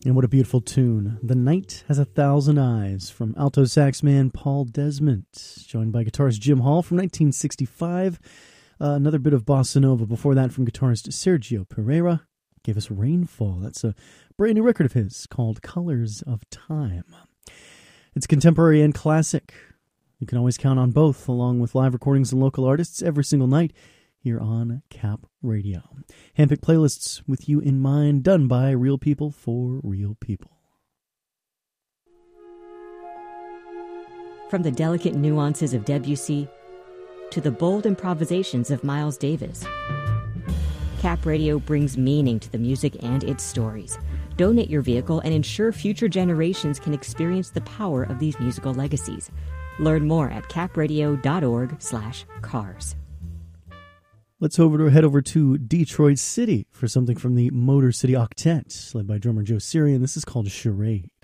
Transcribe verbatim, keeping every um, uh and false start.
And what a beautiful tune. The Night Has a Thousand Eyes from alto sax man Paul Desmond, joined by guitarist Jim Hall from nineteen sixty-five. Uh, another bit of bossa nova before that from guitarist Sergio Pereira. Gave us Rainfall. That's a brand new record of his called Colors of Time. It's contemporary and classic. You can always count on both, along with live recordings and local artists every single night here on Cap Radio. Handpicked playlists with you in mind, done by real people for real people. From the delicate nuances of Debussy to the bold improvisations of Miles Davis, Cap Radio brings meaning to the music and its stories. Donate your vehicle and ensure future generations can experience the power of these musical legacies. Learn more at capradio.org slash cars. Let's over to, head over to Detroit City for something from the Motor City Octet, led by drummer Joe Sirian. This is called Charade.